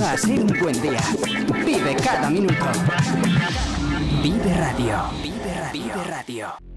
ayuda a ser un buen día. Vive cada minuto. Vive Radio. Vive Radio. Vive Radio.